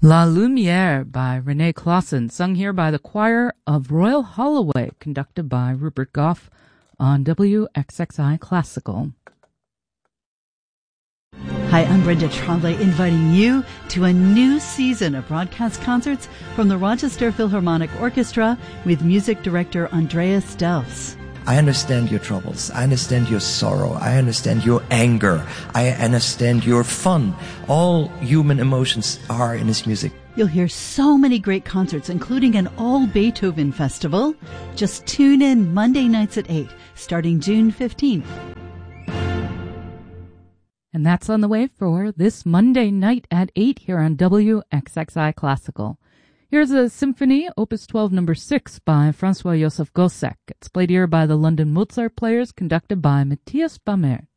La Lumiere by René Clausen, sung here by the choir of Royal Holloway, conducted by Rupert Goff on WXXI Classical. Hi, I'm Brenda Tremblay, inviting you to a new season of broadcast concerts from the Rochester Philharmonic Orchestra with music director Andreas Delfs. I understand your troubles. I understand your sorrow. I understand your anger. I understand your fun. All human emotions are in his music. You'll hear so many great concerts, including an all Beethoven festival. Just tune in Monday nights at 8, starting June 15th. And that's on the way for this Monday night at 8 here on WXXI Classical. Here's a symphony, Opus 12, number 6, by Francois Joseph Gossec. It's played here by the London Mozart Players, conducted by Matthias Bamert.